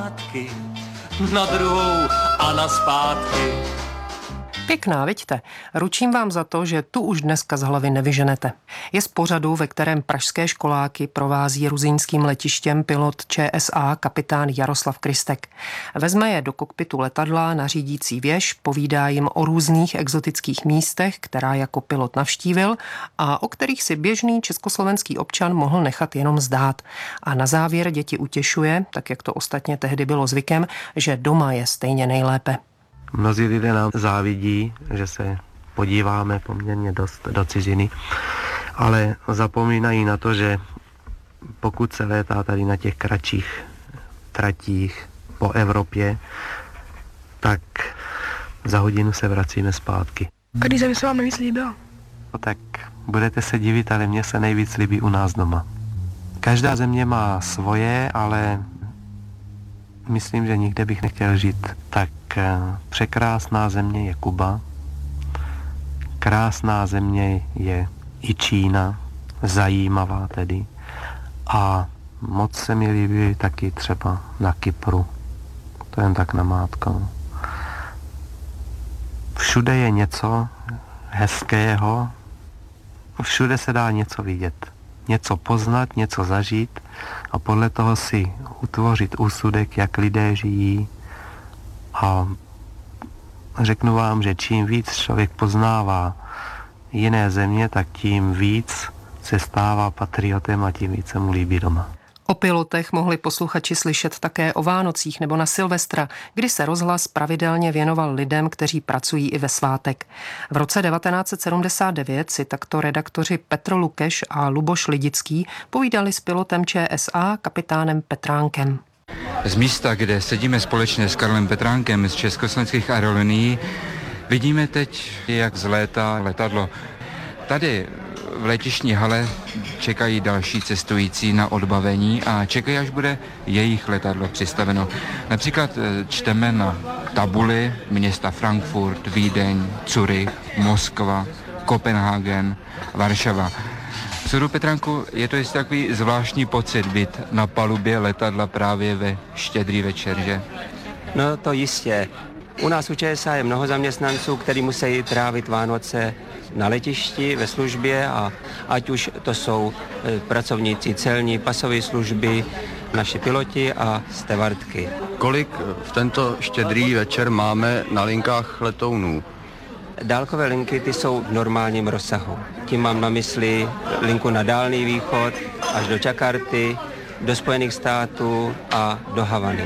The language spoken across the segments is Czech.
Na druhou a na zpátky. Pěkná, viďte? Ručím vám za to, že tu už dneska z hlavy nevyženete. Je z pořadu, ve kterém pražské školáky provází ruzínským letištěm pilot ČSA kapitán Jaroslav Kristek. Vezme je do kokpitu letadla na řídící věž, povídá jim o různých exotických místech, která jako pilot navštívil a o kterých si běžný československý občan mohl nechat jenom zdát. A na závěr děti utěšuje, tak jak to ostatně tehdy bylo zvykem, že doma je stejně nejlépe. Mnozí lidé nám závidí, že se podíváme poměrně dost do ciziny, ale zapomínají na to, že pokud se létá tady na těch kratších tratích po Evropě, tak za hodinu se vracíme zpátky. A když se vám nejvíc líbilo? No tak budete se divit, ale mně se nejvíc líbí u nás doma. Každá země má svoje, ale myslím, že nikde bych nechtěl žít. Tak překrásná země je Kuba, krásná země je i Čína, zajímavá tedy. A moc se mi líbí taky třeba na Kypru. To jen tak namátkou. Všude je něco hezkého, všude se dá něco vidět. Něco poznat, něco zažít a podle toho si utvořit úsudek, jak lidé žijí. A řeknu vám, že čím víc člověk poznává jiné země, tak tím víc se stává patriotem a tím víc se mu líbí doma. O pilotech mohli posluchači slyšet také o Vánocích nebo na Silvestra, kdy se rozhlas pravidelně věnoval lidem, kteří pracují i ve svátek. V roce 1979 si takto redaktoři Petr Lukeš a Luboš Lidický povídali s pilotem ČSA kapitánem Petránkem. Z místa, kde sedíme společně s Karlem Petránkem z Československých aerolinií, vidíme teď, jak vzlétá letadlo. Tady v letištní hale čekají další cestující na odbavení a čekají, až bude jejich letadlo přistaveno. Například čteme na tabuli města Frankfurt, Vídeň, Curych, Moskva, Kopenhagen, Varšava. Soudu Petránku, je to jistý takový zvláštní pocit být na palubě letadla právě ve štědrý večer, že? No to jistě. U nás u ČSA je mnoho zaměstnanců, kteří musí trávit Vánoce na letišti, ve službě a ať už to jsou pracovníci celní, pasové služby, naši piloti a stevardky. Kolik v tento štědrý večer máme na linkách letounů? Dálkové linky ty jsou v normálním rozsahu. Tím mám na mysli linku na Dálný východ až do Jakarty, do Spojených států a do Havany.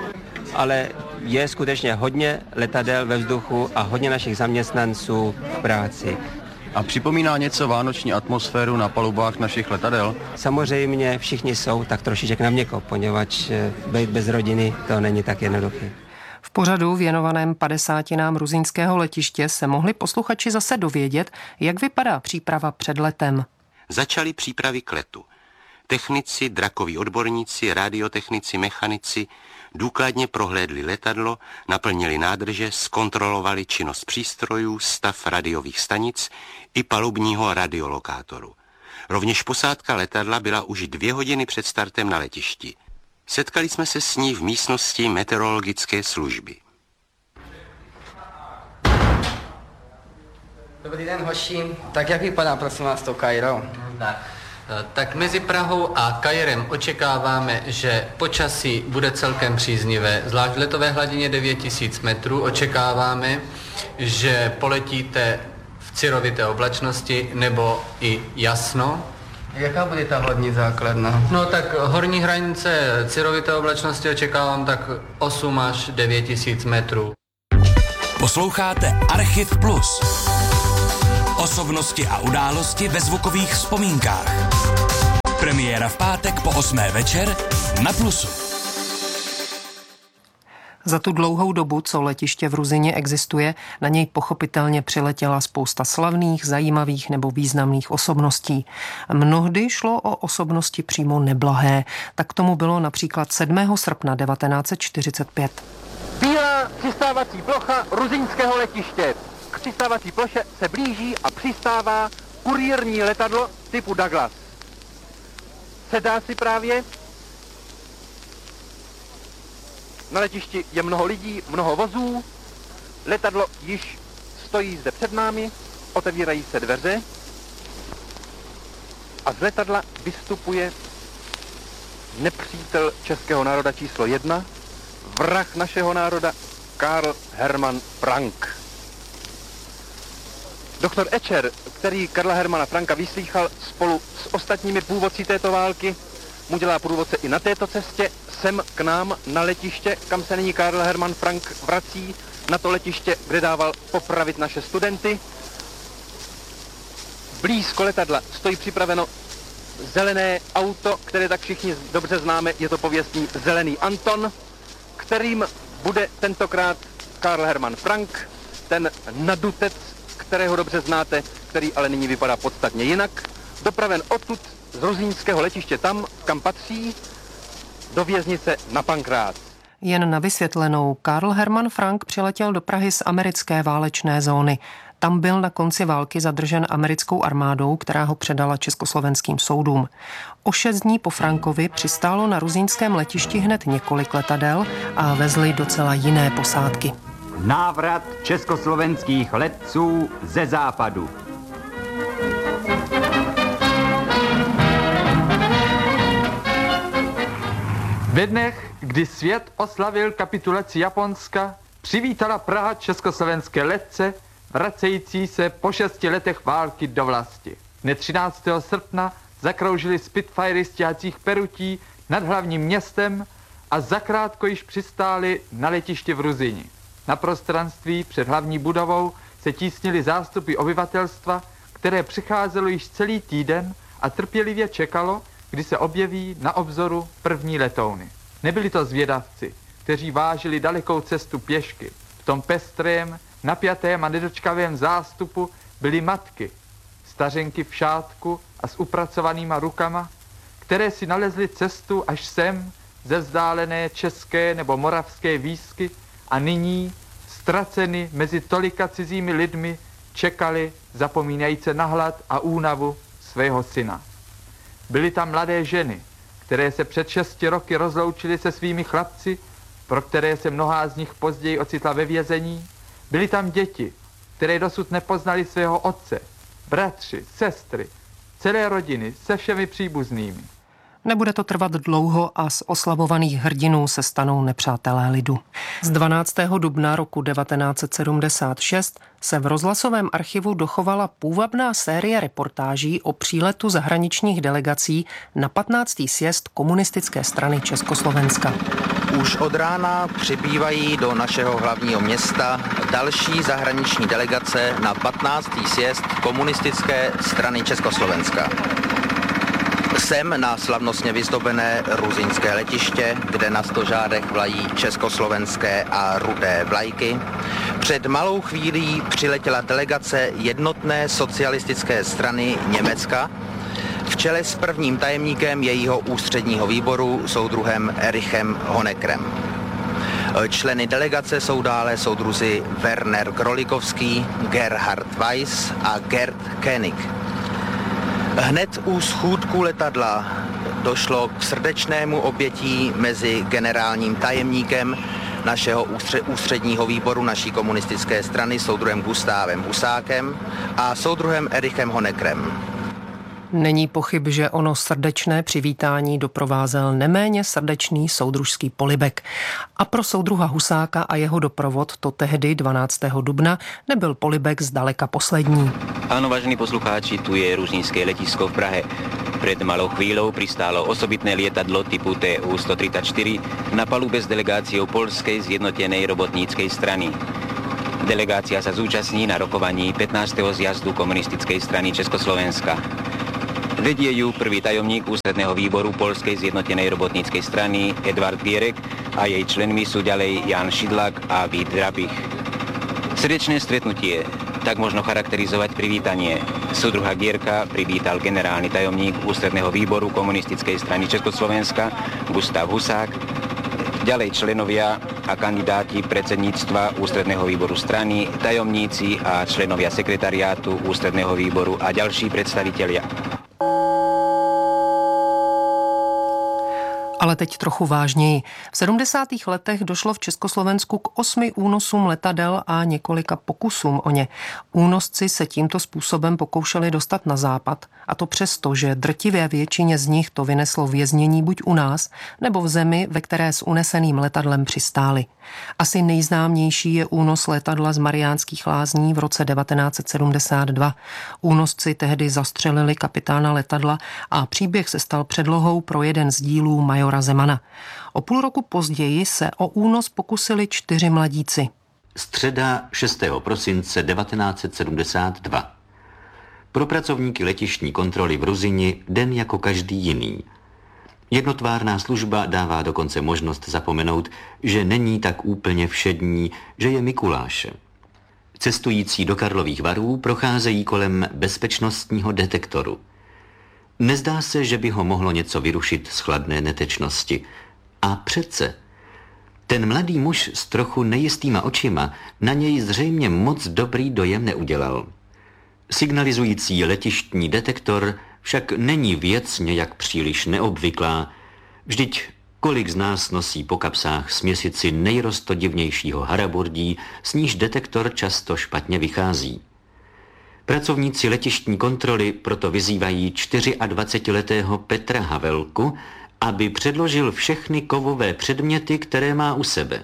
Ale je skutečně hodně letadel ve vzduchu a hodně našich zaměstnanců v práci. A připomíná něco vánoční atmosféru na palubách našich letadel? Samozřejmě všichni jsou tak trošiček na měko, poněvadž být bez rodiny to není tak jednoduché. V pořadu věnovaném 50. ruzínského letiště se mohli posluchači zase dovědět, jak vypadá příprava před letem. Začaly přípravy k letu. Technici, drakoví odborníci, radiotechnici, mechanici důkladně prohlédli letadlo, naplnili nádrže, zkontrolovali činnost přístrojů, stav radiových stanic i palubního radiolokátoru. Rovněž posádka letadla byla už 2 hodiny před startem na letišti. Setkali jsme se s ní v místnosti meteorologické služby. Dobrý den, hoši. Tak jak vypadá, prosím vás, to Kairo? Tak mezi Prahou a Kairem očekáváme, že počasí bude celkem příznivé. Zvlášť v letové hladině 9000 metrů očekáváme, že poletíte v cirovité oblačnosti nebo i jasno. Jaká bude ta hlavní základna? No tak horní hranice cirovité oblačnosti očekávám tak 8 až 9000 metrů. Posloucháte Archiv Plus. Osobnosti a události ve zvukových vzpomínkách. Premiéra v pátek po 8. večer na Plusu. Za tu dlouhou dobu, co letiště v Ruzyně existuje, na něj pochopitelně přiletěla spousta slavných, zajímavých nebo významných osobností. Mnohdy šlo o osobnosti přímo neblahé. Tak tomu bylo například 7. srpna 1945. Bílá přistávací plocha ruzínského letiště. K přistávací ploše se blíží a přistává kurýrní letadlo typu Douglas. Sedá si právě Na letišti je mnoho lidí, mnoho vozů. Letadlo již stojí zde před námi, otevírají se dveře a z letadla vystupuje nepřítel českého národa číslo 1, vrah našeho národa, Karl Hermann Frank. Doktor Ečer, který Karla Hermana Franka vyslýchal spolu s ostatními původci této války, mu dělá průvodce i na této cestě sem k nám na letiště, kam se nyní Karl Hermann Frank vrací, na to letiště, kde dával popravit naše studenty. Blízko letadla stojí připraveno zelené auto, které tak všichni dobře známe, je to pověstný Zelený Anton, kterým bude tentokrát Karl Hermann Frank, ten nadutec, kterého dobře znáte, který ale nyní vypadá podstatně jinak, dopraven odtud z Ruzínského letiště tam, kam patří, do věznice na Pankrác. Jen na vysvětlenou, Karl Hermann Frank přiletěl do Prahy z americké válečné zóny. Tam byl na konci války zadržen americkou armádou, která ho předala československým soudům. O 6 dní po Frankovi přistálo na ruzínském letišti hned několik letadel a vezli docela jiné posádky. Návrat československých letců ze západu. Ve dnech, kdy svět oslavil kapitulaci Japonska, přivítala Praha československé letce, vracející se po 6 letech války do vlasti. Dne 13. srpna zakroužili Spitfirey stíhacích perutí nad hlavním městem a zakrátko již přistáli na letiště v Ruzini. Na prostranství před hlavní budovou se tísnily zástupy obyvatelstva, které přicházelo již celý týden a trpělivě čekalo, kdy se objeví na obzoru první letouny. Nebyli to zvědavci, kteří vážili dalekou cestu pěšky. V tom pestrém, napjatém a nedočkavém zástupu byly matky, stařenky v šátku a s upracovanýma rukama, které si nalezly cestu až sem ze vzdálené české nebo moravské výsky a nyní, ztraceny mezi tolika cizími lidmi, čekali, zapomínajíce na hlad a únavu svého syna. Byly tam mladé ženy, které se před 6 roky rozloučily se svými chlapci, pro které se mnohá z nich později ocitla ve vězení. Byly tam děti, které dosud nepoznali svého otce, bratři, sestry, celé rodiny se všemi příbuznými. Nebude to trvat dlouho a z oslavovaných hrdinů se stanou nepřátelé lidu. Z 12. dubna roku 1976 se v rozhlasovém archivu dochovala půvabná série reportáží o příletu zahraničních delegací na 15. sjezd Komunistické strany Československa. Už od rána přibývají do našeho hlavního města další zahraniční delegace na 15. sjezd Komunistické strany Československa. Sem na slavnostně vyzdobené ruzínské letiště, kde na stožádech vlají československé a rudé vlajky. Před malou chvílí přiletěla delegace jednotné socialistické strany Německa v čele s prvním tajemníkem jejího ústředního výboru, soudruhem Erichem Honeckerem. Členy delegace jsou dále soudruzi Werner Grolikovský, Gerhard Weiss a Gerd Koenig. Hned u schůdku letadla došlo k srdečnému obětí mezi generálním tajemníkem našeho ústředního výboru naší komunistické strany, soudruhem Gustávem Husákem a soudruhem Erichem Honeckerem. Není pochyb, že ono srdečné přivítání doprovázel neméně srdečný soudružský polibek. A pro soudruha Husáka a jeho doprovod to tehdy 12. dubna nebyl polibek zdaleka poslední. Áno, vážení poslucháči, tu je Ruzínské letisko v Prahe. Pred malou chvíľou pristálo osobitné lietadlo typu TU-134 na palube s delegáciou Poľskej zjednotenej robotníckej strany. Delegácia sa zúčastní na rokovaní 15. zjazdu Komunistickej strany Československa. Vedie ju prvý tajomník ústredného výboru Poľskej zjednotenej robotníckej strany Edvard Gierek a jej členmi sú ďalej Jan Šidlak a Vít Drabich. Srdečné stretnutie, tak možno charakterizovať privítanie. Soudruha Gierka privítal generálny tajomník ústredného výboru Komunistickej strany Československa Gustav Husák, ďalej členovia a kandidáti predsedníctva ústredného výboru strany, tajomníci a členovia sekretariátu ústredného výboru a ďalší predstavitelia. Ale teď trochu vážněji. V 70. letech došlo v Československu k 8 únosům letadel a několika pokusům o ně. Únosci se tímto způsobem pokoušeli dostat na západ, a to přesto, že drtivé většině z nich to vyneslo věznění buď u nás, nebo v zemi, ve které s uneseným letadlem přistáli. Asi nejznámější je únos letadla z Mariánských Lázní v roce 1972. Únosci tehdy zastřelili kapitána letadla a příběh se stal předlohou pro jeden z dílů majora Zemana. O půl roku později se o únos pokusili 4 mladíci. Středa 6. prosince 1972. Pro pracovníky letištní kontroly v Ruzini den jako každý jiný. Jednotvárná služba dává dokonce možnost zapomenout, že není tak úplně všední, že je Mikuláše. Cestující do Karlových Varů procházejí kolem bezpečnostního detektoru. Nezdá se, že by ho mohlo něco vyrušit z chladné netečnosti. A přece, ten mladý muž s trochu nejistýma očima na něj zřejmě moc dobrý dojem neudělal. Signalizující letištní detektor však není věc nějak příliš neobvyklá. Vždyť kolik z nás nosí po kapsách směsici nejrostodivnějšího haraburdí, s níž detektor často špatně vychází. Pracovníci letištní kontroly proto vyzývají 24letého Petra Havelku, aby předložil všechny kovové předměty, které má u sebe.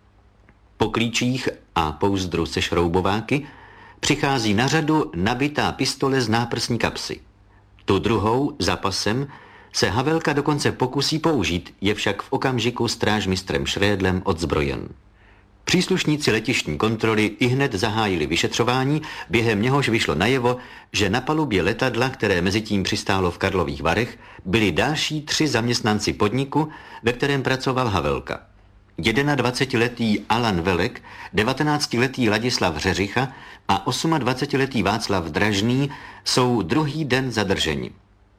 Po klíčích a pouzdru se šroubováky přichází na řadu nabitá pistole z náprsní kapsy. Tu druhou, za pasem, se Havelka dokonce pokusí použít, je však v okamžiku strážmistrem Šrédlem odzbrojen. Příslušníci letištní kontroly ihned zahájili vyšetřování, během něhož vyšlo najevo, že na palubě letadla, které mezitím přistálo v Karlových Varech, byli další 3 zaměstnanci podniku, ve kterém pracoval Havelka. 21letý Alan Velek, 19letý Ladislav Řeřicha a 28letý Václav Dražný jsou druhý den zadrženi.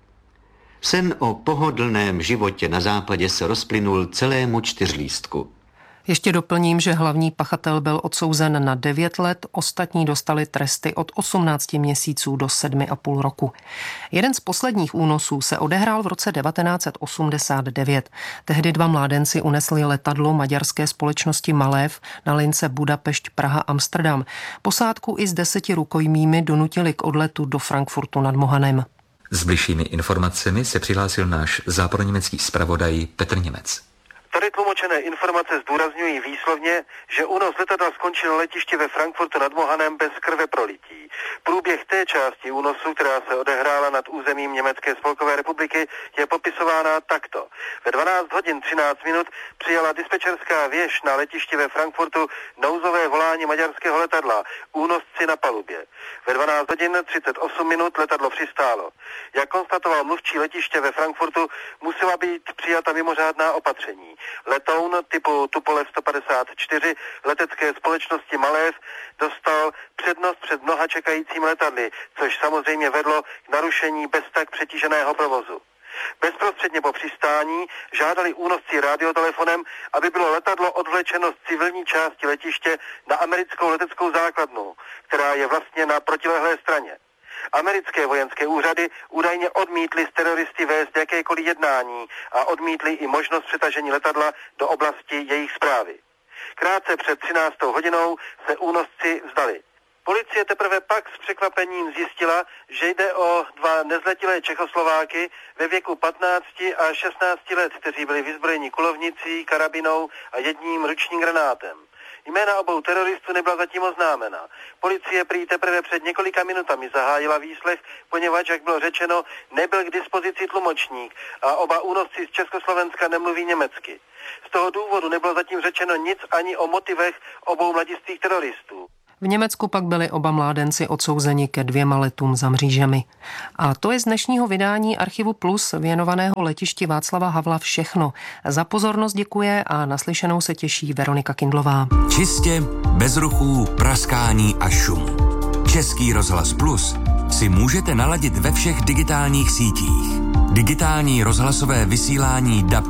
Sen o pohodlném životě na západě se rozplynul celému 4lístku. Ještě doplním, že hlavní pachatel byl odsouzen na 9 let, ostatní dostali tresty od 18 měsíců do 7,5 roku. Jeden z posledních únosů se odehrál v roce 1989. Tehdy 2 mládenci unesli letadlo maďarské společnosti Malév na lince Budapešť-Praha-Amsterdam. Posádku i s 10 rukojmími donutili k odletu do Frankfurtu nad Mohanem. S bližšími informacemi se přihlásil náš západoněmecký zpravodaj Petr Němec. Tady tlumočené informace zdůrazňují výslovně, že únos letadla skončil na letišti ve Frankfurtu nad Mohanem bez krve prolití. Průběh té části únosu, která se odehrála nad územím Německé spolkové republiky, je popisována takto. Ve 12 hodin 13 minut přijala dispečerská věž na letišti ve Frankfurtu nouzové volání maďarského letadla, únosci na palubě. Ve 12 hodin 38 minut letadlo přistálo. Jak konstatoval mluvčí letiště ve Frankfurtu, musela být přijata mimořádná opatření. Letoun typu Tupolev 154 letecké společnosti Malév dostal přednost před mnoha čekajícími letadly, což samozřejmě vedlo k narušení bez tak přetíženého provozu. Bezprostředně po přistání žádali únosci radiotelefonem, aby bylo letadlo odvlečeno z civilní části letiště na americkou leteckou základnu, která je vlastně na protilehlé straně. Americké vojenské úřady údajně odmítly s teroristy vést jakékoliv jednání a odmítly i možnost přetažení letadla do oblasti jejich správy. Krátce před 13. hodinou se únosci vzdali. Policie teprve pak s překvapením zjistila, že jde o 2 nezletilé Čechoslováky ve věku 15 a 16 let, kteří byli vyzbrojeni kulovnicí, karabinou a jedním ručním granátem. Jména obou teroristů nebyla zatím oznámena. Policie prý teprve před několika minutami zahájila výslech, poněvadž, jak bylo řečeno, nebyl k dispozici tlumočník a oba únosci z Československa nemluví německy. Z toho důvodu nebylo zatím řečeno nic ani o motivech obou mladistvých teroristů. V Německu pak byli oba mládenci odsouzeni ke 2 letům za mřížemi. A to je z dnešního vydání Archivu Plus věnovaného letišti Václava Havla všechno. Za pozornost děkuje a naslyšenou se těší Veronika Kindlová. Čistě, bez ruchů, praskání a šumu. Český rozhlas Plus si můžete naladit ve všech digitálních sítích. Digitální rozhlasové vysílání DAB+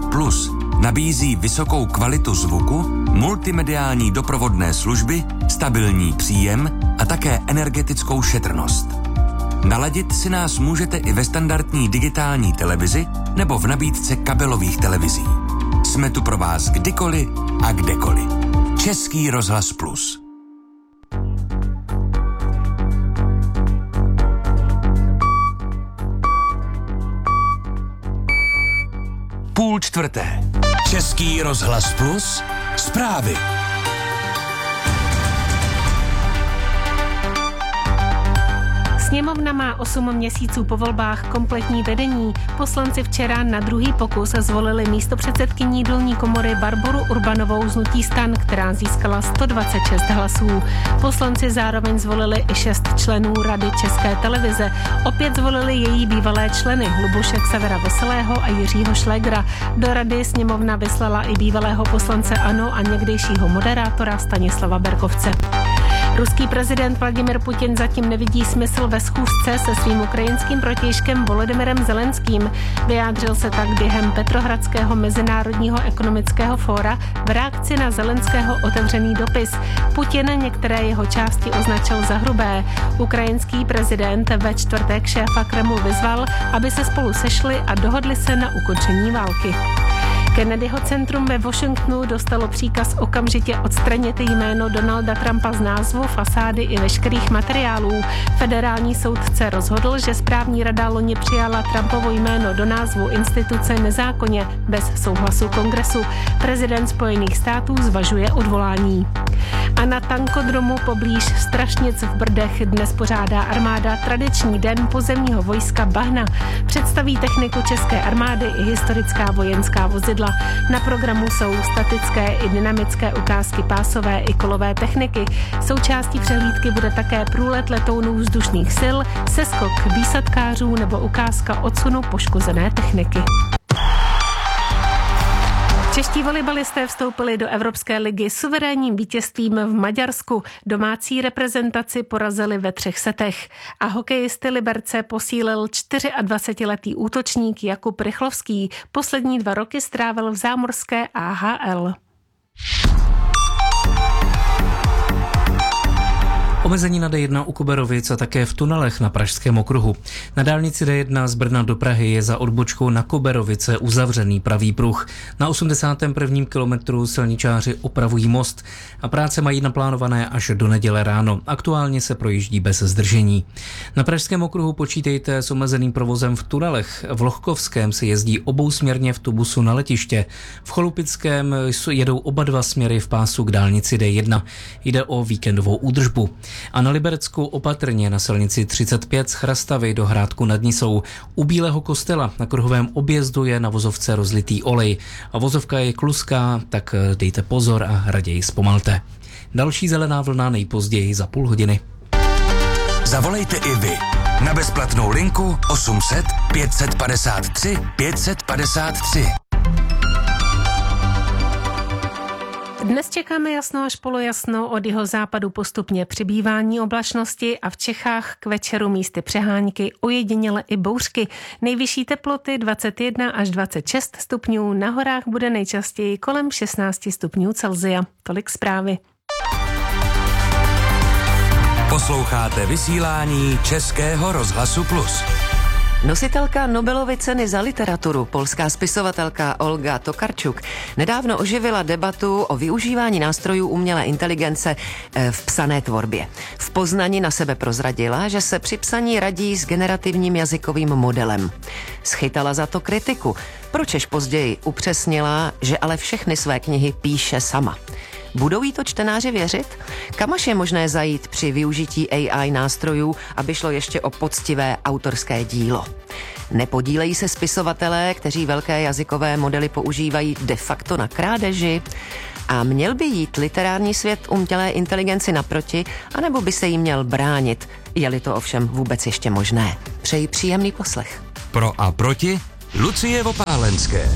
nabízí vysokou kvalitu zvuku, multimediální doprovodné služby, stabilní příjem a také energetickou šetrnost. Naladit si nás můžete i ve standardní digitální televizi nebo v nabídce kabelových televizí. Jsme tu pro vás kdykoliv a kdekoliv. Český rozhlas Plus. Půl čtvrté. Český rozhlas Plus. Zprávy. Sněmovna má 8 měsíců po volbách kompletní vedení. Poslanci včera na druhý pokus zvolili místopředsedkyní dolní komory Barboru Urbanovou z hnutí STAN, která získala 126 hlasů. Poslanci zároveň zvolili i 6 členů Rady České televize. Opět zvolili její bývalé členy Luboše Xavera Veselého a Jiřího Šlégra. Do Rady sněmovna vyslala i bývalého poslance ANO a někdejšího moderátora Stanislava Berkovce. Ruský prezident Vladimir Putin zatím nevidí smysl ve schůzce se svým ukrajinským protějškem Volodymyrem Zelenským. Vyjádřil se tak během Petrohradského mezinárodního ekonomického fóra v reakci na Zelenského otevřený dopis. Putin některé jeho části označil za hrubé. Ukrajinský prezident ve čtvrtek šéfa Kremlu vyzval, aby se spolu sešli a dohodli se na ukončení války. Kennedyho centrum ve Washingtonu dostalo příkaz okamžitě odstranit jméno Donalda Trumpa z názvu, fasády i veškerých materiálů. Federální soudce rozhodl, že správní rada loni přijala Trumpovo jméno do názvu instituce nezákonně, bez souhlasu kongresu. Prezident Spojených států zvažuje odvolání. A na tankodromu poblíž Strašnic v Brdech dnes pořádá armáda tradiční den pozemního vojska Bahna. Představí techniku české armády i historická vojenská vozidla. Na programu jsou statické i dynamické ukázky pásové i kolové techniky. Součástí přehlídky bude také průlet letounů vzdušných sil, seskok výsadkářů nebo ukázka odsunu poškozené techniky. Čeští volejbalisté vstoupili do Evropské ligy suverénním vítězstvím v Maďarsku. Domácí reprezentaci porazili ve 3 setech. A hokejisty Liberce posílil 24letý útočník Jakub Rychlovský. Poslední 2 roky strávil v zámořské AHL. Omezení na D1 u Kuberovic a také v tunelech na Pražském okruhu. Na dálnici D1 z Brna do Prahy je za odbočkou na Kuberovice uzavřený pravý pruh. Na 81. kilometru silničáři opravují most a práce mají naplánované až do neděle ráno. Aktuálně se projíždí bez zdržení. Na Pražském okruhu počítejte s omezeným provozem v tunelech. V Lochkovském se jezdí obousměrně v tubusu na letiště. V Cholupickém jedou oba 2 směry v pásu k dálnici D1. Jde o víkendovou údržbu. A na Liberecku opatrně na silnici 35 z Chrastavy do Hrádku nad Nisou. U Bílého kostela na kruhovém objezdu je na vozovce rozlitý olej. A vozovka je kluská, tak dejte pozor a raději zpomalte. Další zelená vlna nejpozději za půl hodiny. Zavolejte i vy na bezplatnou linku 800 553 553. Dnes čekáme jasno až polojasno, od jihozápadu postupně přibývání oblačnosti a v Čechách k večeru místy přehánky, ojediněle i bouřky. Nejvyšší teploty 21 až 26 stupňů, na horách bude nejčastěji kolem 16 stupňů Celsia. Tolik zprávy. Posloucháte vysílání Českého rozhlasu Plus. Nositelka Nobelovy ceny za literaturu, polská spisovatelka Olga Tokarczuk, nedávno oživila debatu o využívání nástrojů umělé inteligence v psané tvorbě. V Poznani na sebe prozradila, že se při psaní radí s generativním jazykovým modelem. Schytala za to kritiku, pročež později upřesnila, že ale všechny své knihy píše sama. Budou jí to čtenáři věřit? Kam až je možné zajít při využití AI nástrojů, aby šlo ještě o poctivé autorské dílo? Nepodílejí se spisovatelé, kteří velké jazykové modely používají de facto na krádeži? A měl by jít literární svět umělé inteligenci naproti, anebo by se jí měl bránit, je-li to ovšem vůbec ještě možné? Přeji příjemný poslech. Pro a proti Lucie Vopálenské.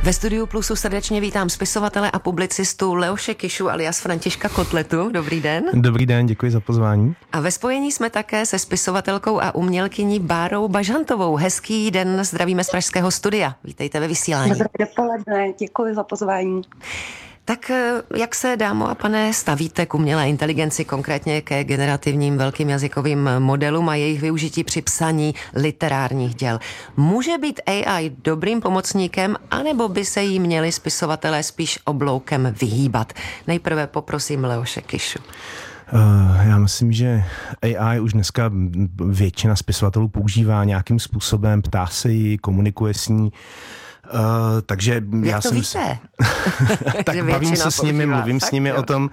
Ve studiu Plusu srdečně vítám spisovatele a publicistu Leoše Kišu alias Františka Kotletu. Dobrý den. Dobrý den, děkuji za pozvání. A ve spojení jsme také se spisovatelkou a umělkyní Bárou Bažantovou. Hezký den, zdravíme z pražského studia. Vítejte ve vysílání. Dobré dopoledne, děkuji za pozvání. Tak jak se, dámo a pane, stavíte k umělé inteligenci, konkrétně ke generativním velkým jazykovým modelům a jejich využití při psaní literárních děl? Může být AI dobrým pomocníkem, anebo by se jí měli spisovatelé spíš obloukem vyhýbat? Nejprve poprosím Leoše Kišu. Já myslím, že AI už dneska většina spisovatelů používá nějakým způsobem, ptá se jí, komunikuje s ní. Takže jak to víte? Tak bavím se s nimi, mluvím s nimi o tom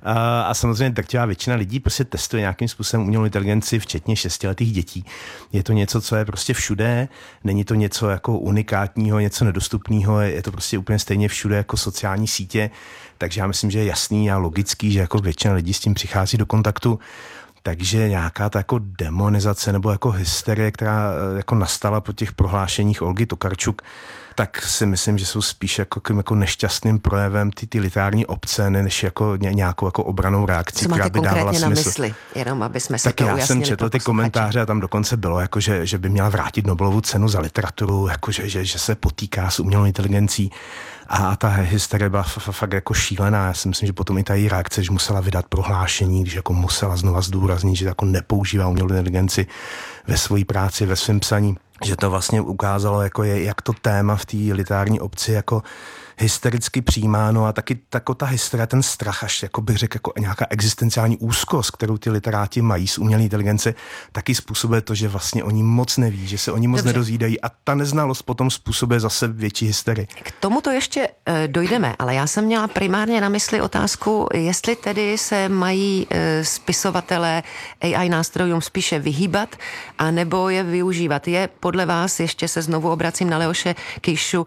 a samozřejmě drtivá většina lidí prostě testuje nějakým způsobem umělou inteligenci, včetně 6letých dětí. Je to něco, co je prostě všude, není to něco jako unikátního, něco nedostupného, je to prostě úplně stejně všude jako sociální sítě, takže já myslím, že je jasný a logický, že jako většina lidí s tím přichází do kontaktu. Takže nějaká ta jako demonizace nebo jako hysterie, která jako nastala po těch prohlášeních Olgy Tokarczuk, tak si myslím, že jsou spíš jako nešťastným projevem ty literární obce, než jako nějakou jako obranou reakcí, která by dávala smysl. Co máte konkrétně na mysli? Jenom aby jsme se tak to ujasnili. Já jsem četl ty komentáře a tam dokonce bylo, jako, že by měla vrátit Nobelovu cenu za literaturu, jako, že se potýká s umělou inteligencí. A ta hysterie byla fakt jako šílená. Já si myslím, že potom i ta její reakce, že musela vydat prohlášení, když jako musela znova zdůraznit, že jako nepoužívá umělou inteligenci ve své práci, ve svém psaní. Že to vlastně ukázalo, jako jak to téma v té literární obci jako hystericky přijímáno a taky ta hysterie, ten strach, až jako bych řekl, jako nějaká existenciální úzkost, kterou ty literáti mají z umělé inteligence, taky způsobuje to, že vlastně oni moc neví, že se oni moc nedozvídají a ta neznalost potom způsobuje zase větší hysterii. K tomuto ještě dojdeme, ale já jsem měla primárně na mysli otázku, jestli tedy se mají spisovatelé AI nástrojům spíše vyhýbat, anebo je využívat. Je podle vás, ještě se znovu obracím na Leoše Kišu,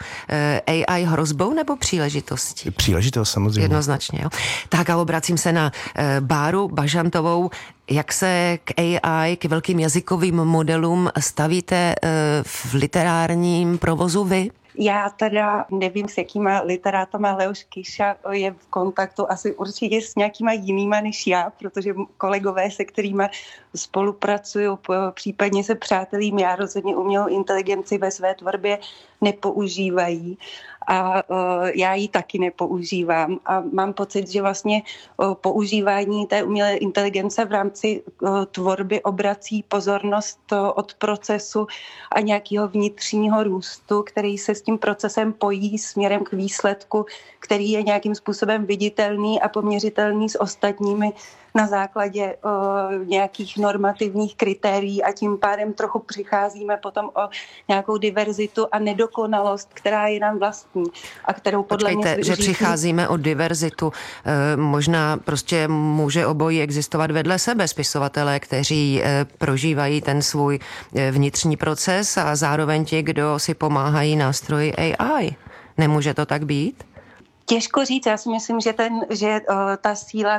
AI hrozbou nebo příležitostí? Příležitost samozřejmě. Jednoznačně, jo. Tak a obracím se na Báru Bažantovou. Jak se k AI, k velkým jazykovým modelům stavíte v literárním provozu vy? Já teda nevím, s jakýma literátama Leoš Kiša je v kontaktu, asi určitě s nějakýma jinýma než já, protože kolegové, se kterými spolupracuju, případně se přátelím, já rozhodně umělou inteligenci ve své tvorbě nepoužívají a já ji taky nepoužívám a mám pocit, že vlastně používání té umělé inteligence v rámci tvorby obrací pozornost od procesu a nějakého vnitřního růstu, který se s tím procesem pojí směrem k výsledku, který je nějakým způsobem viditelný a poměřitelný s ostatními na základě nějakých normativních kritérií a tím pádem trochu přicházíme potom o nějakou diverzitu a nedokonalost, která je nám vlastní a kterou podle mě... že přicházíme o diverzitu. Možná prostě může obojí existovat vedle sebe spisovatelé, kteří prožívají ten svůj vnitřní proces a zároveň ti, kdo si pomáhají nástroji AI. Nemůže to tak být? Těžko říct, já si myslím, že ta síla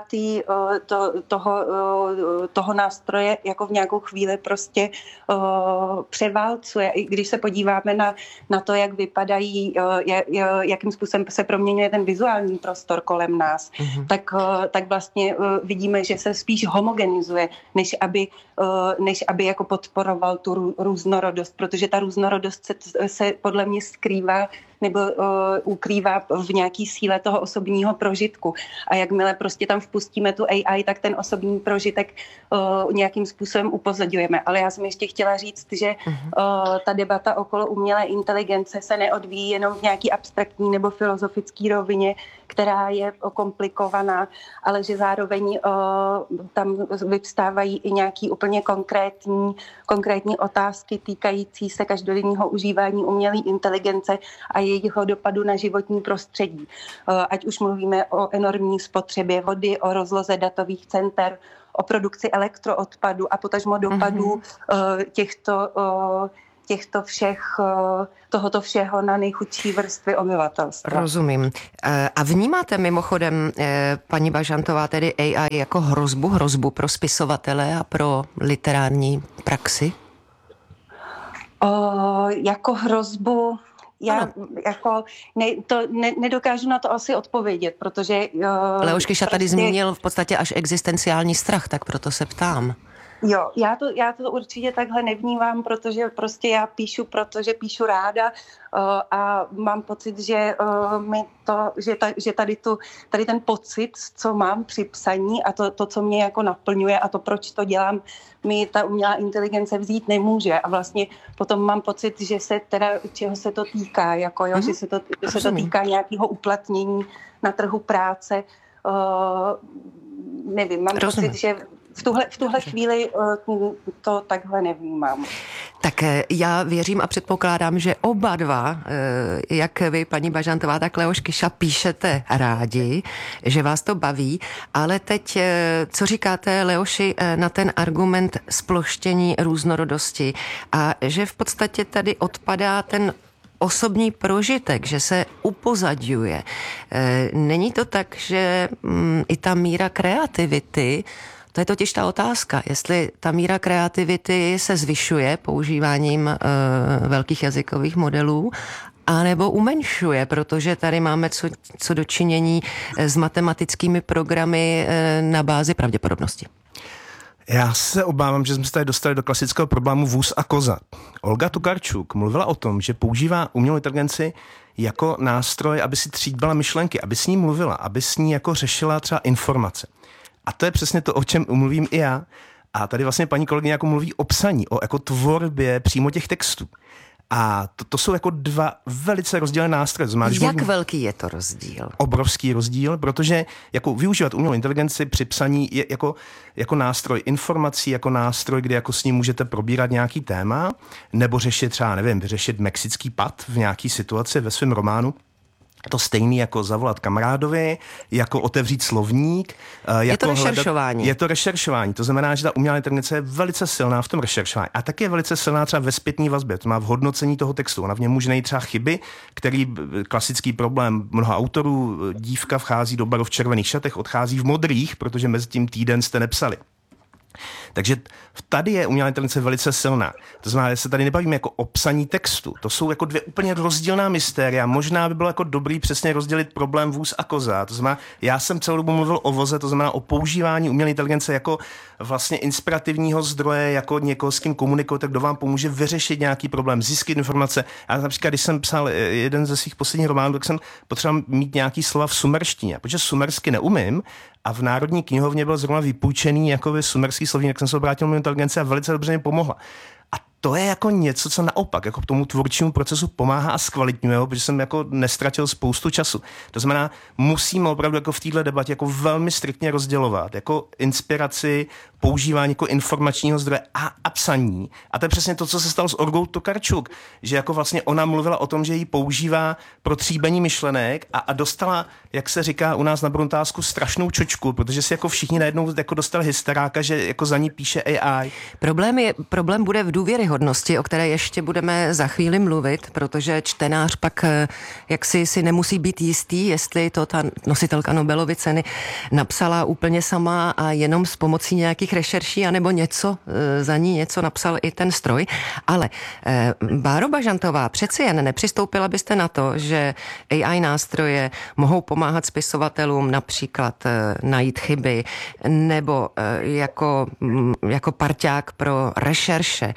toho nástroje jako v nějakou chvíli prostě převálcuje. I když se podíváme na to, jak vypadají, jakým způsobem se proměňuje ten vizuální prostor kolem nás, tak vlastně vidíme, že se spíš homogenizuje, než aby jako podporoval tu různorodost, protože ta různorodost se podle mě skrývá nebo ukrývá v nějaký síle toho osobního prožitku. A jakmile prostě tam vpustíme tu AI, tak ten osobní prožitek nějakým způsobem upozorňujeme. Ale já jsem ještě chtěla říct, že ta debata okolo umělé inteligence se neodvíjí jenom v nějaký abstraktní nebo filozofický rovině, která je komplikovaná, ale že zároveň tam vyvstávají i nějaký úplně konkrétní otázky týkající se každodenního užívání umělé inteligence a jejího dopadu na životní prostředí. Ať už mluvíme o enormní spotřebě vody, o rozloze datových center, o produkci elektroodpadu a potažmo dopadů tohoto všeho na nejchudší vrstvy obyvatelstva. Rozumím. A vnímáte mimochodem, paní Bažantová, tedy AI jako hrozbu pro spisovatele a pro literární praxi? Jako hrozbu Já jako nedokážu na to asi odpovědět, protože... Leoš Kyša tady zmínil v podstatě až existenciální strach, tak proto se ptám. Jo, já to určitě takhle nevnímám, protože prostě já píšu, protože píšu ráda a mám pocit, že tady ten pocit, co mám při psaní a to, co mě jako naplňuje a to, proč to dělám, mi ta umělá inteligence vzít nemůže. A vlastně potom mám pocit, že se teda, čeho se to týká, jako jo, že se to týká nějakého uplatnění na trhu práce. Nevím, mám pocit, že v tuhle chvíli to takhle nevnímám. Tak já věřím a předpokládám, že oba dva, jak vy, paní Bažantová, tak Leoš Kyša, píšete rádi, že vás to baví, ale teď, co říkáte, Leoši, na ten argument sploštění různorodosti a že v podstatě tady odpadá ten osobní prožitek, že se upozadňuje. Není to tak, že i ta míra kreativity, to je totiž ta otázka, jestli ta míra kreativity se zvyšuje používáním velkých jazykových modelů, anebo umenšuje, protože tady máme co dočinění s matematickými programy na bázi pravděpodobnosti. Já se obávám, že jsme se tady dostali do klasického problému vůz a koza. Olga Tokarczuk mluvila o tom, že používá umělou inteligenci jako nástroj, aby si třídila myšlenky, aby s ní mluvila, aby s ní jako řešila třeba informace. A to je přesně to, o čem mluvím i já. A tady vlastně paní kolegyně jako mluví o psaní, o jako tvorbě přímo těch textů. A to jsou jako dva velice rozdílné nástroje. Jak velký je to rozdíl? Obrovský rozdíl, protože jako využívat umělou inteligenci při psaní je jako nástroj informací, jako nástroj, kde jako s ním můžete probírat nějaký téma, nebo řešit třeba, nevím, vyřešit mexický pad v nějaký situaci ve svém románu. To stejný jako zavolat kamarádovi, jako otevřít slovník. Je to rešeršování. Je to rešeršování. To znamená, že ta umělá inteligence je velice silná v tom rešeršování. A taky je velice silná třeba ve zpětné vazbě. To má v hodnocení toho textu. Ona v něm může najít třeba chyby, který klasický problém mnoha autorů. Dívka vchází do baru v červených šatech, odchází v modrých, protože mezi tím týden jste nepsali. Takže tady je umělá inteligence velice silná. To znamená, že se tady nebavíme jako o psaní textu. To jsou jako dvě úplně rozdílná mystéria. Možná by bylo jako dobrý přesně rozdělit problém vůz a koza. To znamená, já jsem celou dobu mluvil o voze, to znamená o používání umělé inteligence jako vlastně inspirativního zdroje, jako někoho, s kým komunikujete, kdo vám pomůže vyřešit nějaký problém, získat informace. A například, když jsem psal jeden ze svých posledních románů, tak jsem potřeboval mít nějaký slova v sumerštině, protože sumersky neumím. A v Národní knihovně byl zrovna vypůjčený jakoby sumerský slovník, jak jsem se obrátil na inteligenci a velice dobře mi pomohla. A to je jako něco, co naopak jako tomu tvůrčímu procesu pomáhá a zkvalitňuje ho, protože jsem jako nestratil spoustu času. To znamená, musíme opravdu jako v této debatě jako velmi striktně rozdělovat jako inspiraci, používání jako informačního zdroje a psaní. A to je přesně to, co se stalo s Olgou Tokarczuk, že jako vlastně ona mluvila o tom, že ji používá pro tříbení myšlenek a dostala, jak se říká u nás na Bruntálsku, strašnou čočku, protože si jako všichni najednou jako dostali hysteráka, že jako za ní píše AI. Problém bude v důvěryhodnosti, o které ještě budeme za chvíli mluvit, protože čtenář pak jaksi si nemusí být jistý, jestli to ta nositelka Nobelovy ceny napsala úplně sama a jenom s pomocí nějakých rešerší, anebo něco, za ní něco napsal i ten stroj. Ale Báro Bažantová, přeci jen nepřistoupila byste na to, že AI nástroje mohou pomáhat spisovatelům například najít chyby, nebo jako parťák pro rešerše.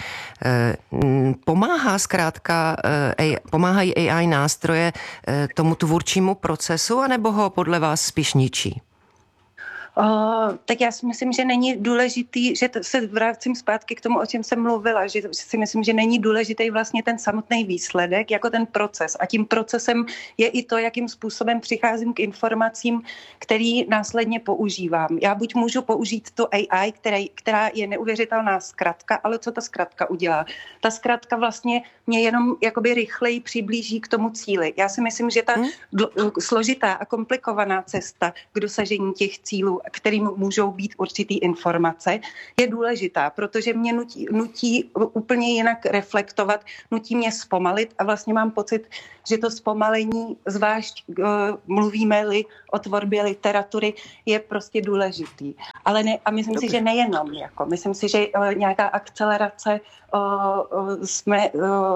Pomáhají AI nástroje tomu tvůrčímu procesu, anebo ho podle vás spíš ničí? Tak já si myslím, že není důležitý, že se vracím zpátky k tomu, o čem jsem mluvila, že si myslím, že není důležitý vlastně ten samotný výsledek, jako ten proces. A tím procesem je i to, jakým způsobem přicházím k informacím, který následně používám. Já buď můžu použít tu AI, která je neuvěřitelná zkratka, ale co ta zkratka udělá? Ta zkratka vlastně mě jenom jakoby rychleji přiblíží k tomu cíli. Já si myslím, že ta složitá a komplikovaná cesta k dosažení těch cílů kterým můžou být určitý informace, je důležitá, protože mě nutí úplně jinak reflektovat, nutí mě zpomalit a vlastně mám pocit, že to zpomalení, zvlášť mluvíme-li o tvorbě literatury, je prostě důležitý. Ale ne, a myslím si, že nejenom. Myslím si, že nějaká akcelerace jsme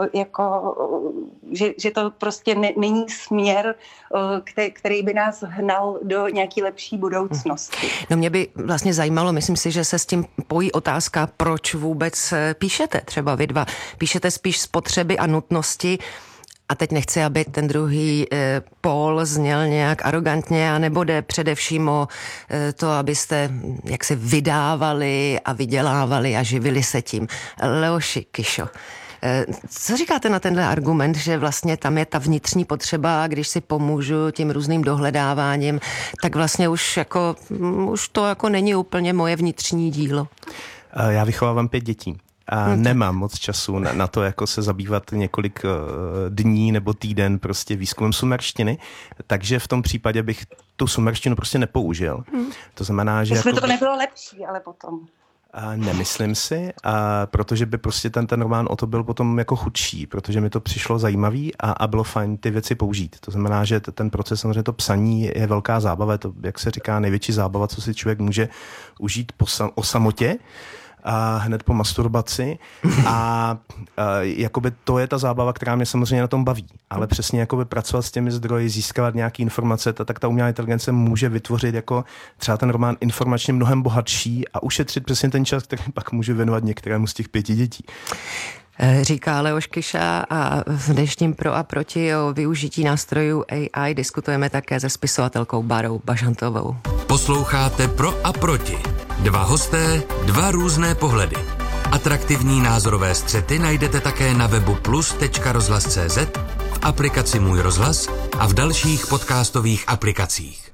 že to prostě není směr, který by nás hnal do nějaký lepší budoucnosti. No mě by vlastně zajímalo, myslím si, že se s tím pojí otázka, proč vůbec píšete, třeba vy dva. Píšete spíš z potřeby a nutnosti. A teď nechci, aby ten druhý pól zněl nějak arrogantně, anebo jde především o to, abyste jaksi vydávali a vydělávali a živili se tím. Leoši, Kyšo, co říkáte na tenhle argument, že vlastně tam je ta vnitřní potřeba a když si pomůžu tím různým dohledáváním, tak vlastně už to jako není úplně moje vnitřní dílo? Já vychovávám 5 dětí. A nemám moc času na to, jako se zabývat několik dní nebo týden prostě výzkumem sumerštiny, takže v tom případě bych tu sumerštinu prostě nepoužil. To znamená, že... Jestli to nebylo lepší, ale potom... Nemyslím si, protože by prostě ten román o to byl potom jako chudší, protože mi to přišlo zajímavý a bylo fajn ty věci použít. To znamená, že ten proces, samozřejmě to psaní je velká zábava, je to, jak se říká, největší zábava, co si člověk může užít o samotě, a hned po masturbaci a jakoby to je ta zábava, která mě samozřejmě na tom baví. Ale přesně jakoby pracovat s těmi zdroji, získávat nějaké informace, tak ta umělá inteligence může vytvořit jako třeba ten román informačně mnohem bohatší a ušetřit přesně ten čas, který pak může věnovat některému z těch 5 dětí. Říká Leoš Kyša a v dnešním Pro a proti o využití nástrojů AI diskutujeme také se spisovatelkou Bárou Bažantovou. Posloucháte Pro a proti. 2 hosté, 2 různé pohledy. Atraktivní názorové střety najdete také na webu plus.rozhlas.cz, v aplikaci Můj rozhlas a v dalších podcastových aplikacích.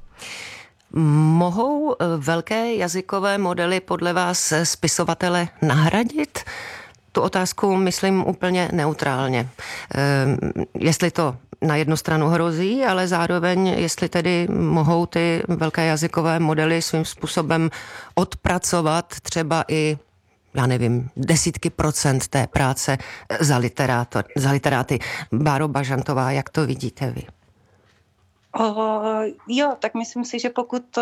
Mohou velké jazykové modely podle vás spisovatele nahradit? Tu otázku myslím úplně neutrálně. Jestli to na jednu stranu hrozí, ale zároveň, jestli tedy mohou ty velké jazykové modely svým způsobem odpracovat třeba i, já nevím, 10% té práce za literáty. Báro Bažantová, jak to vidíte vy? Jo, tak myslím si, že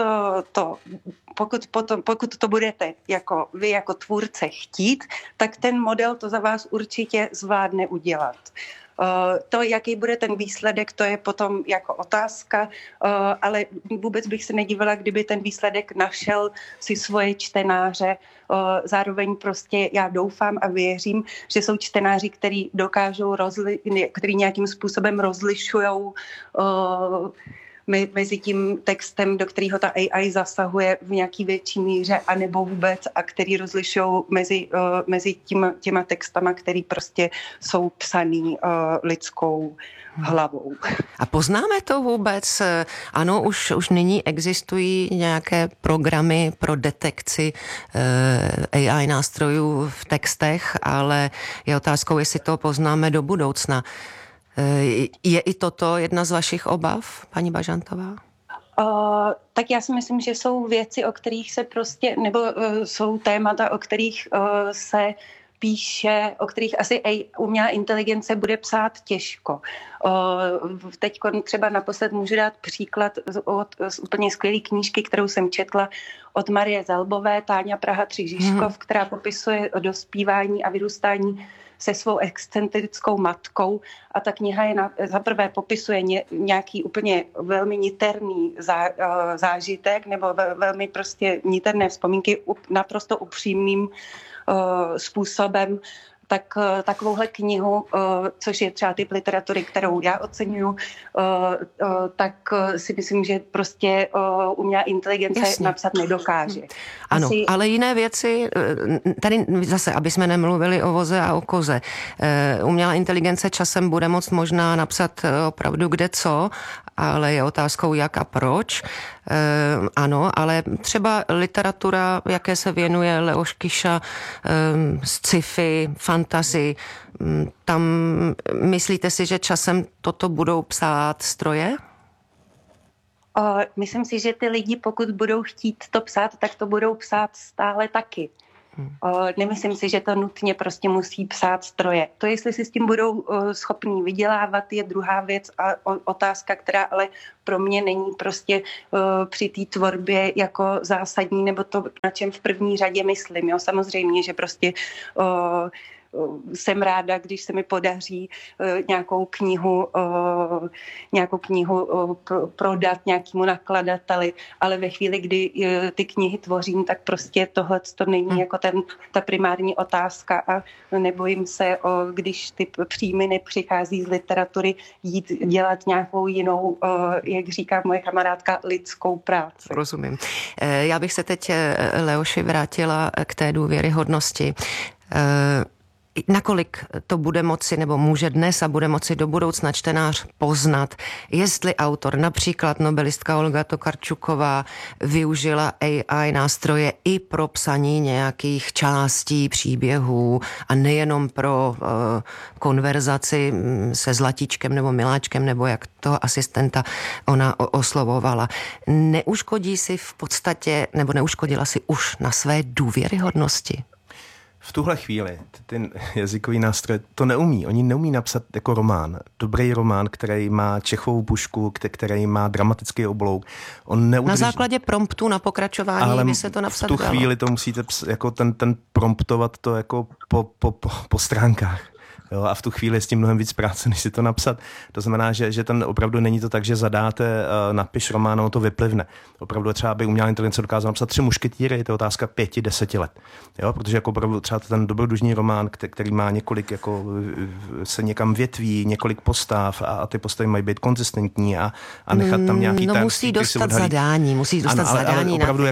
pokud to budete vy jako tvůrce chtít, tak ten model to za vás určitě zvládne udělat. To, jaký bude ten výsledek, to je potom jako otázka, ale vůbec bych se nedívala, kdyby ten výsledek našel si svoje čtenáře. Zároveň prostě já doufám a věřím, že jsou čtenáři, který dokážou který nějakým způsobem rozlišujou mezi tím textem, do kterého ta AI zasahuje v nějaký větší míře, anebo vůbec, a který rozlišují mezi těma textama, který prostě jsou psaný lidskou hlavou. A poznáme to vůbec? Ano, už nyní existují nějaké programy pro detekci AI nástrojů v textech, ale je otázkou, jestli to poznáme do budoucna. Je i toto jedna z vašich obav, paní Bažantová? Tak já si myslím, že jsou věci, o kterých se prostě, nebo jsou témata, o kterých se píše, o kterých asi umělá inteligence bude psát těžko. Teď třeba naposled můžu dát příklad z úplně skvělé knížky, kterou jsem četla od Marie Zelbové, Táňa Praha 3 Žižkov, která popisuje dospívání a vyrůstání se svou excentrickou matkou, a ta kniha je zaprvé popisuje nějaký úplně velmi niterný zážitek nebo velmi prostě niterné vzpomínky naprosto upřímným způsobem. Tak takovouhle knihu, což je třeba typ literatury, kterou já oceňuju, tak si myslím, že prostě umělá inteligence napsat nedokáže. Ano, ale jiné věci, tady zase, aby jsme nemluvili o voze a o koze. Umělá inteligence časem bude moct možná napsat opravdu kde co, ale je otázkou jak a proč. Ano, ale třeba literatura, jaké se věnuje Leoš Kyša, sci-fi, fantasy, tam myslíte si, že časem toto budou psát stroje? Myslím si, že ty lidi, pokud budou chtít to psát, tak to budou psát stále taky. Nemyslím si, že to nutně prostě musí psát stroje. To, jestli si s tím budou schopní vydělávat, je druhá věc a otázka, která ale pro mě není prostě při té tvorbě jako zásadní, nebo to, na čem v první řadě myslím. Jo? Samozřejmě, že prostě jsem ráda, když se mi podaří nějakou knihu prodat nějakému nakladateli, ale ve chvíli, kdy ty knihy tvořím, tak prostě tohle to není jako ta primární otázka a nebojím se, když ty příjmy nepřichází z literatury, jít dělat nějakou jinou, jak říká moje kamarádka, lidskou práci. Rozumím. Já bych se teď, Leoši, vrátila k té důvěryhodnosti. Nakolik to bude moci, nebo může dnes a bude moci do budoucna čtenář poznat, jestli autor, například nobelistka Olga Tokarčuková, využila AI nástroje i pro psaní nějakých částí příběhů a nejenom pro konverzaci se Zlatíčkem nebo Miláčkem, nebo jak toho asistenta ona oslovovala. Neuškodí si v podstatě, nebo neuškodila si už na své důvěryhodnosti? V tuhle chvíli ten jazykový nástroj to neumí. Oni neumí napsat jako román. Dobrý román, který má Čechovou pušku, který má dramatický oblouk. On neudrží. Na základě promptu na pokračování ale by se to napsat dalo. V tu chvíli to musíte jako ten promptovat to jako po stránkách. Jo, a v tu chvíli je s tím mnohem víc práce, než si to napsat. To znamená, že ten opravdu není to tak, že zadáte napiš román, ono to vyplivne. Opravdu třeba by umělá inteligence dokázala napsat 3 mušketýry, je to otázka 5-10 let. Jo, protože jako opravdu třeba ten dobrodružný román, který má několik, jako se někam větví, několik postav a ty postavy mají být konzistentní a nechat tam nějaký tajemství. Musí dostat zadání, ale opravdu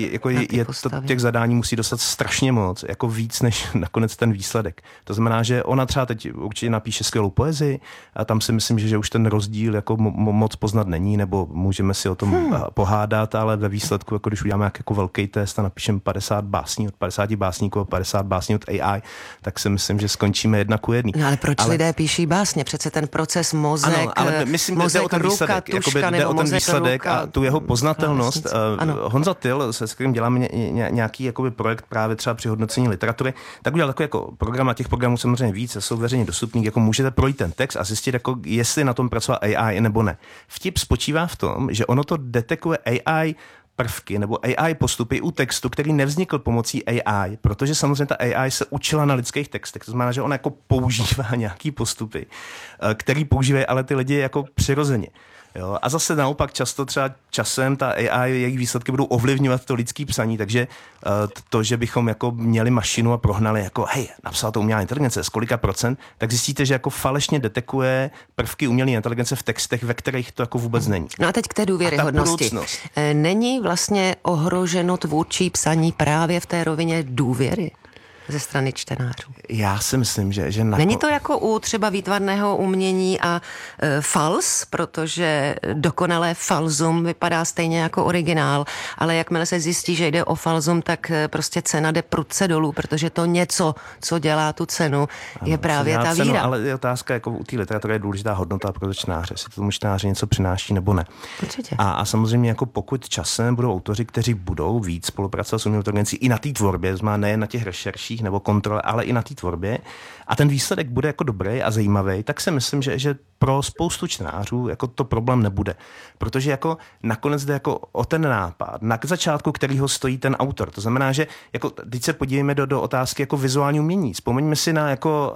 těch zadání musí dostat strašně moc, jako víc než nakonec ten výsledek. To znamená, že ona třeba teď určitě napíše skvělou poezii a tam si myslím, že už ten rozdíl jako moc poznat není, nebo můžeme si o tom pohádat, ale ve výsledku, jako když uděláme jako velký test a napíšeme 50 básní od 50 básníků a 50 básní od AI, tak si myslím, že skončíme 1:1. No ale proč lidé píší básně? Přece ten proces mozek, ano, ale myslím, mozek, jde o ten výsledek, tuška, o ten výsledek a tu jeho poznatelnost. Honza Tyl, se kterým děláme nějaký jakoby projekt právě třeba při hodnocení literatury, tak udělal takový jako program, a těch programů samozřejmě víc, jsou veřejně dostupný, jako můžete projít ten text a zjistit, jako jestli na tom pracoval AI nebo ne. Vtip spočívá v tom, že ono to detekuje AI prvky nebo AI postupy u textu, který nevznikl pomocí AI, protože samozřejmě ta AI se učila na lidských textech. To znamená, že ona jako používá nějaký postupy, který používají ale ty lidi jako přirozeně. Jo? A zase naopak často třeba časem ta AI, jejich výsledky budou ovlivňovat to lidský psaní, takže to, že bychom jako měli mašinu a prohnali jako hej, napsala to umělá inteligence z kolika procent, tak zjistíte, že jako falešně detekuje prvky umělé inteligence v textech, ve kterých to jako vůbec není. No a teď k té důvěryhodnosti. Není vlastně ohroženo tvůrčí psaní právě v té rovině důvěry ze strany čtenářů? Já si myslím, že není to jako u třeba výtvarného umění a fals, protože dokonalé falzum vypadá stejně jako originál, ale jakmile se zjistí, že jde o falzum, tak prostě cena jde prudce dolů, protože to něco, co dělá tu cenu, je právě ta víra. Ale je otázka, jako u té literatury je důležitá hodnota pro čtenáře, jestli tomu čtenáři něco přináší nebo ne. Určitě. A samozřejmě jako pokud časem budou autoři, kteří budou víc spolupracovat s umělou inteligencí i na té tvorbě, znamená nejen na těch rešerších nebo kontrole, ale i na té tvorbě a ten výsledek bude jako dobrý a zajímavý, tak si myslím, že pro spoustu čtenářů jako to problém nebude. Protože jako nakonec jde jako o ten nápad, na začátku kterého stojí ten autor. To znamená, že jako teď se podívejme do otázky jako vizuální umění. Vzpomeňme si na jako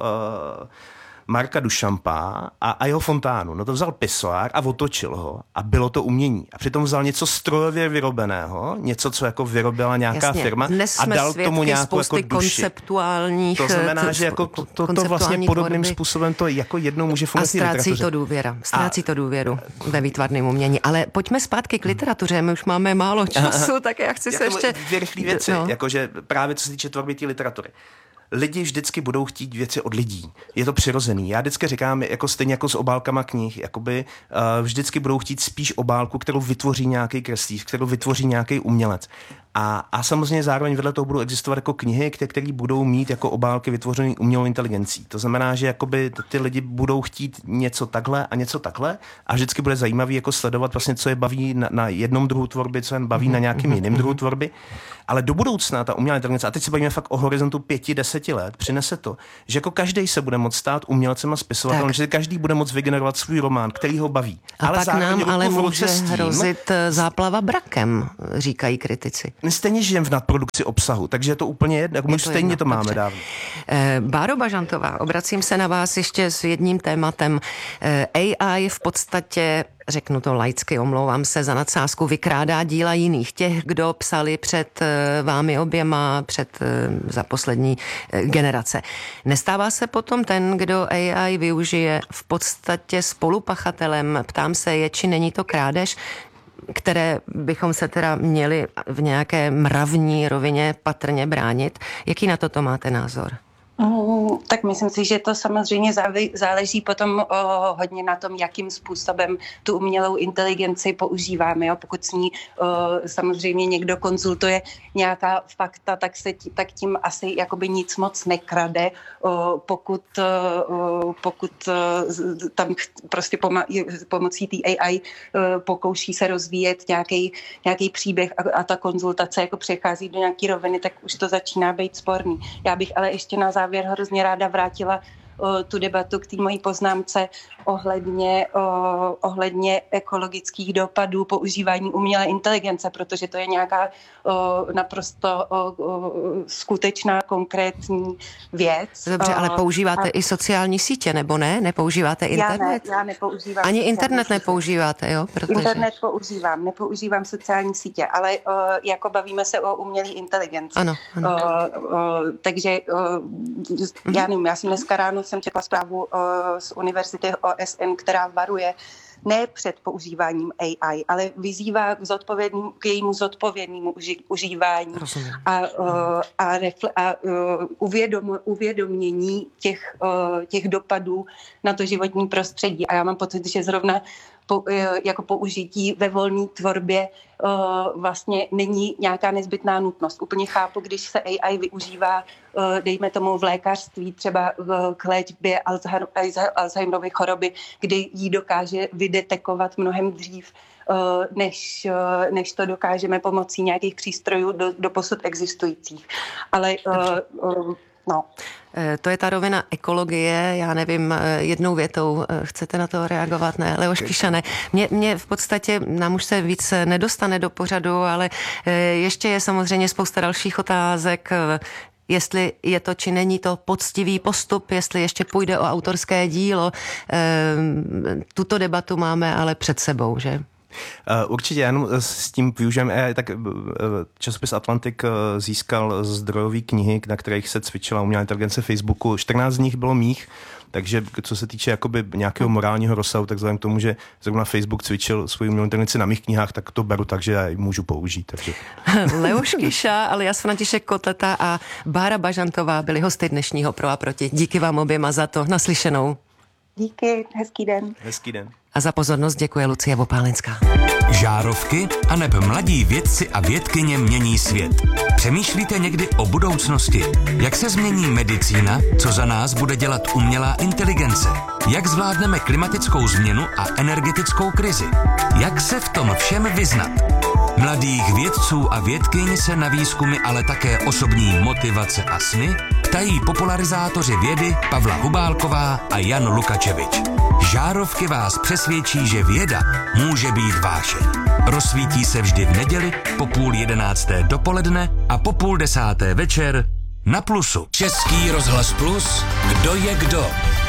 Marka Duchampa a jeho fontánu. No to vzal pisoár a otočil ho a bylo to umění. A přitom vzal něco strojově vyrobeného, něco, co jako vyrobila nějaká firma a dal tomu nějakou jako duši. Konceptuálních. To znamená, že jako to vlastně podobným způsobem to jako jednou může fungovat. A ztrácí to důvěru ve výtvarném umění. Ale pojďme zpátky k literatuře, my už máme málo času, tak já chci se ještě... Dvě rychlé věci, jakože právě co se týče tvorby té literatury. Lidi vždycky budou chtít věci od lidí. Je to přirozený. Já vždycky říkám, jako stejně jako s obálkama knih, jakoby vždycky budou chtít spíš obálku, kterou vytvoří nějaký kreslíř, kterou vytvoří nějaký umělec. A samozřejmě zároveň vedle toho budou existovat jako knihy, které budou mít jako obálky vytvořené umělou inteligencí. To znamená, že jakoby ty lidi budou chtít něco takhle a něco takhle a vždycky bude zajímavý jako sledovat vlastně, co je baví na jednom druhu tvorby, co je baví na nějakým jiném druhu tvorby. Ale do budoucna ta umělá inteligence, a teď se bavíme fakt o horizontu 5-10 let, přinese to, že jako každý se bude moct stát umělcem a spisovatelem, že každý bude moct vygenerovat svůj román, který ho baví. A ale pak nám ale může hrozit záplava brakem, říkají kritici. Stejně žijeme v nadprodukci obsahu, takže je to úplně jedno, jako my stejně to máme dávno. Báro Bažantová, obracím se na vás ještě s jedním tématem. AI v podstatě, řeknu to laicky, omlouvám se za nadsázku, vykrádá díla jiných, těch, kdo psali před vámi oběma, za poslední generace. Nestává se potom ten, kdo AI využije, v podstatě spolupachatelem? Ptám se, je či není to krádež, které bychom se teda měli v nějaké mravní rovině patrně bránit. Jaký na toto máte názor? Tak myslím si, že to samozřejmě záleží potom hodně na tom, jakým způsobem tu umělou inteligenci používáme. Jo? Pokud s ní samozřejmě někdo konzultuje nějaká fakta, tak tím asi jakoby nic moc nekrade. Pokud tam prostě pomocí té AI pokouší se rozvíjet nějaký příběh a ta konzultace jako přechází do nějaký roviny, tak už to začíná být sporný. Já bych ale ještě na závěr hrozně ráda vrátila tu debatu k té mojí poznámce ohledně ekologických dopadů používání umělé inteligence, protože to je nějaká naprosto skutečná, konkrétní věc. Dobře, ale používáte i sociální sítě, nebo ne? Nepoužíváte internet? Já nepoužívám. Ani internet nepoužíváte, jo? Protože... Internet nepoužívám sociální sítě, ale jako bavíme se o umělé inteligenci. Ano. Takže já nevím, já jsem dneska ráno četla zprávu z univerzity OSN, která varuje ne před používáním AI, ale vyzývá k jejímu zodpovědnému užívání a uvědomění těch dopadů na to životní prostředí. A já mám pocit, že zrovna jako použití ve volné tvorbě vlastně není nějaká nezbytná nutnost. Úplně chápu, když se AI využívá, dejme tomu v lékařství, třeba k léčbě Alzheimerovy choroby, kdy ji dokáže vydetekovat mnohem dřív, než to dokážeme pomocí nějakých přístrojů do posud existujících. Ale no. To je ta rovina ekologie, já nevím, jednou větou, chcete na to reagovat? Ne, Leoš Kyšané. Mě v podstatě, nám už se víc nedostane do pořadu, ale ještě je samozřejmě spousta dalších otázek, jestli je to, či není to poctivý postup, jestli ještě půjde o autorské dílo. Tuto debatu máme ale před sebou, že? Určitě, jenom s tím využijeme, tak časopis Atlantik získal zdrojové knihy, na kterých se cvičila umělá inteligence Facebooku. 14 z nich bylo mých, takže co se týče jakoby nějakého morálního rozsahu, tak vzhledem k tomu, že zrovna Facebook cvičil svou umělou inteligenci na mých knihách, tak to beru tak, že já ji můžu použít. Takže. Leoš Kyša, alias František Kotleta a Bára Bažantová byli hosty dnešního Pro a proti. Díky vám oběma za to. Naslyšenou. Díky, hezký den. Hezký den. A za pozornost děkuje Lucie Vopálenská. Žárovky aneb mladí vědci a vědkyně mění svět. Přemýšlíte někdy o budoucnosti? Jak se změní medicína? Co za nás bude dělat umělá inteligence? Jak zvládneme klimatickou změnu a energetickou krizi? Jak se v tom všem vyznat? Mladých vědců a vědkyň se na výzkumy, ale také osobní motivace a sny ptají popularizátoři vědy Pavla Hubálková a Jan Lukačevič. Žárovky vás přesvědčí, že věda může být vášeň. Rozsvítí se vždy v neděli po 10:30 dopoledne a po 9:30 večer na Plusu. Český rozhlas Plus. Kdo je kdo?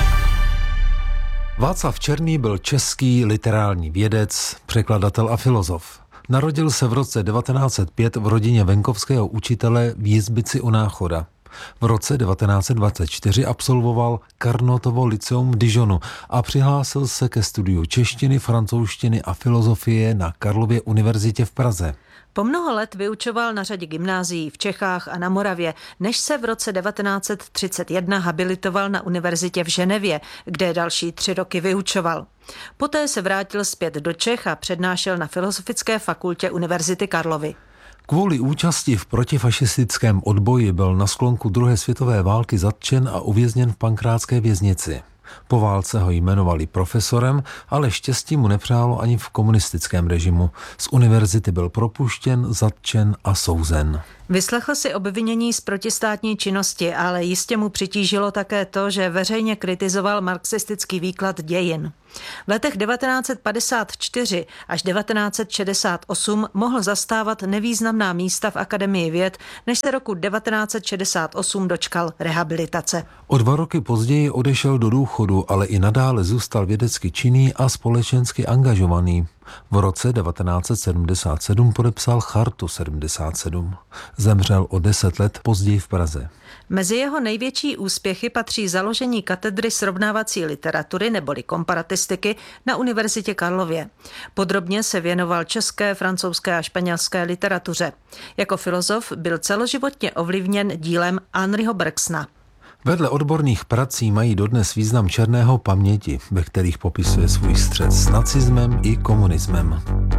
Václav Černý byl český literární vědec, překladatel a filozof. Narodil se v roce 1905 v rodině venkovského učitele v Jizbici u Náchoda. V roce 1924 absolvoval Carnotovo lyceum v Dijonu a přihlásil se ke studiu češtiny, francouzštiny a filozofie na Karlově univerzitě v Praze. Po mnoho let vyučoval na řadě gymnázií v Čechách a na Moravě, než se v roce 1931 habilitoval na univerzitě v Ženevě, kde další 3 roky vyučoval. Poté se vrátil zpět do Čech a přednášel na Filozofické fakultě Univerzity Karlovy. Kvůli účasti v protifašistickém odboji byl na sklonku druhé světové války zatčen a uvězněn v Pankrátské věznici. Po válce ho jmenovali profesorem, ale štěstí mu nepřálo ani v komunistickém režimu. Z univerzity byl propuštěn, zatčen a souzen. Vyslechl si obvinění z protistátní činnosti, ale jistě mu přitížilo také to, že veřejně kritizoval marxistický výklad dějin. V letech 1954 až 1968 mohl zastávat nevýznamná místa v Akademii věd, než se roku 1968 dočkal rehabilitace. O 2 roky později odešel do důchodu, ale i nadále zůstal vědecky činný a společensky angažovaný. V roce 1977 podepsal Chartu 77. Zemřel o 10 let později v Praze. Mezi jeho největší úspěchy patří založení katedry srovnávací literatury neboli komparatistiky na Univerzitě Karlově. Podrobně se věnoval české, francouzské a španělské literatuře. Jako filozof byl celoživotně ovlivněn dílem Henryho Bergsona. Vedle odborných prací mají dodnes význam černého paměti, ve kterých popisuje svůj střet s nacismem i komunismem.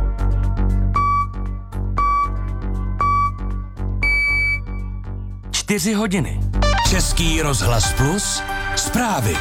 Čtyři hodiny. Český rozhlas Plus. Zprávy.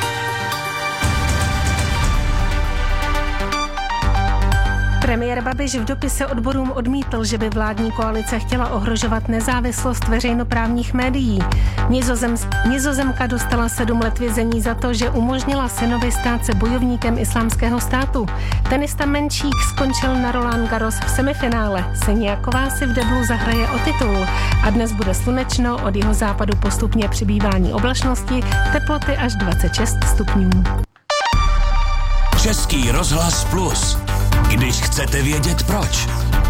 Premiér Babiš v dopise odborům odmítl, že by vládní koalice chtěla ohrožovat nezávislost veřejnoprávních médií. Nizozemka dostala 7 let vězení za to, že umožnila synovi stát se bojovníkem Islámského státu. Tenista Menčík skončil na Roland Garros v semifinále. Seniaková si v deblu zahraje o titul. A dnes bude slunečno, od jihozápadu postupně přibývání oblačnosti, teploty až 26 stupňů. Český rozhlas Plus. Když chcete vědět proč.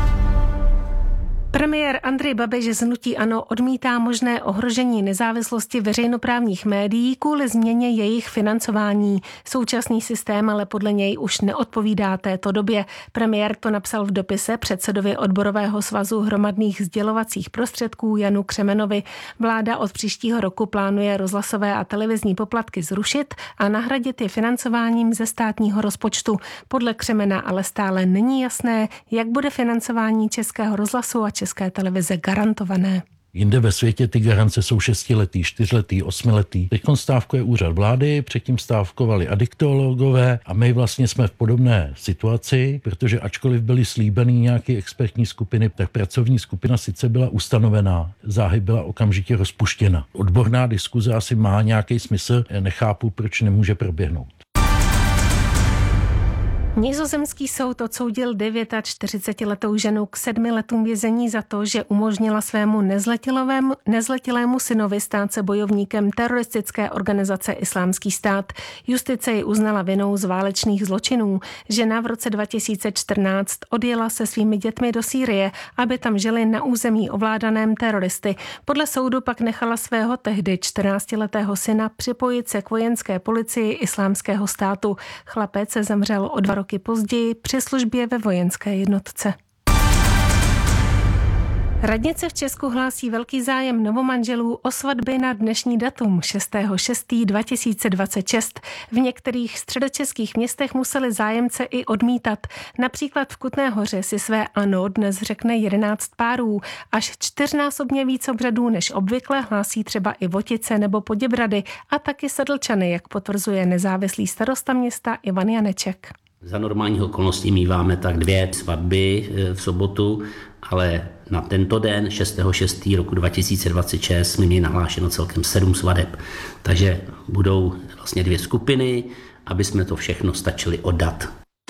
Premiér Andrej Babiš z hnutí ANO odmítá možné ohrožení nezávislosti veřejnoprávních médií kvůli změně jejich financování. Současný systém ale podle něj už neodpovídá této době. Premiér to napsal v dopise předsedovi Odborového svazu hromadných sdělovacích prostředků Janu Křemenovi. Vláda od příštího roku plánuje rozhlasové a televizní poplatky zrušit a nahradit je financováním ze státního rozpočtu. Podle Křemena ale stále není jasné, jak bude financování Českého rozhlasu a České televize garantované. Jinde ve světě ty garance jsou 6letý, 4letý, 8letý. Teď stávkuje úřad vlády, předtím stávkovali adiktologové a my vlastně jsme v podobné situaci, protože ačkoliv byly slíbený nějaké expertní skupiny, tak pracovní skupina sice byla ustanovená, záhy byla okamžitě rozpuštěna. Odborná diskuze asi má nějaký smysl, nechápu, proč nemůže proběhnout. Nizozemský soud odsoudil 49letou ženu k 7 letům vězení za to, že umožnila svému nezletilému synovi stát se bojovníkem teroristické organizace Islámský stát. Justice ji uznala vinou z válečných zločinů. Žena v roce 2014 odjela se svými dětmi do Sýrie, aby tam žili na území ovládaném teroristy. Podle soudu pak nechala svého tehdy 14letého syna připojit se k vojenské policii Islámského státu. Chlapec se zemřel o 2 roky později při službě ve vojenské jednotce. Radnice v Česku hlásí velký zájem novomanželů o svatby na dnešní datum 6.6.2026. V některých středočeských městech museli zájemce i odmítat. Například v Kutné Hoře si své ano dnes řekne 11 párů. Až 4násobně víc obřadů než obvykle hlásí třeba i Votice nebo Poděbrady a taky Sedlčany, jak potvrzuje nezávislý starosta města Ivan Janeček. Za normálních okolností míváme tak 2 svatby v sobotu, ale na tento den 6.6. roku 2026 jsme měli nahlášeno celkem 7 svadeb. Takže budou vlastně 2 skupiny, aby jsme to všechno stačili oddat.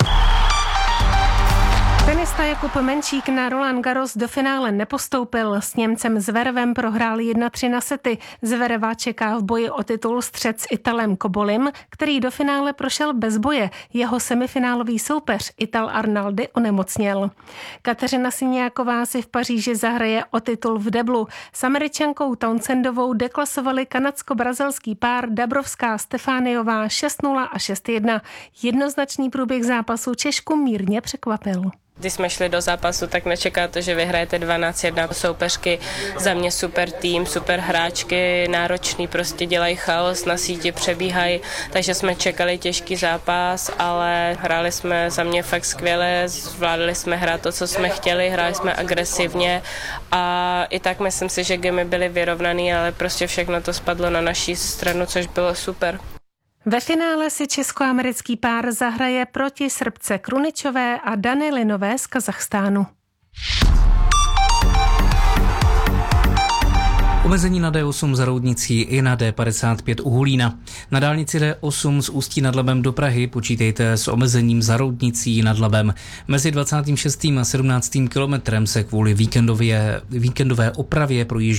Tenista Jakub Menčík na Roland Garros do finále nepostoupil. S Němcem Zverevem prohrál 1-3 na sety. Zvereva čeká v boji o titul střet s Italem Cobolim, který do finále prošel bez boje. Jeho semifinálový soupeř Ital Arnaldi onemocněl. Kateřina Siniáková si v Paříži zahraje o titul v deblu. S Američankou Townsendovou deklasovali kanadsko-brazilský pár Dabrovská Stefániová 6-0 a 6-1. Jednoznačný průběh zápasu Češku mírně překvapil. Když jsme šli do zápasu, tak nečekáte, že vyhrajete 12-1. Soupeřky za mě super tým, super hráčky, náročný, prostě dělají chaos, na síti přebíhají, takže jsme čekali těžký zápas, ale hráli jsme za mě fakt skvěle, zvládli jsme hrát to, co jsme chtěli, hráli jsme agresivně a i tak myslím si, že gamy byly vyrovnaný, ale prostě všechno to spadlo na naší stranu, což bylo super. Ve finále si česko-americký pár zahraje proti Srbce Kruničové a Danilinové z Kazachstánu. Omezení na D8 za Roudnicí i na D55 u Hulína. Na dálnici D8 z Ústí nad Labem do Prahy počítejte s omezením za Roudnicí nad Labem. Mezi 26. a 17. kilometrem se kvůli víkendové opravě projíždí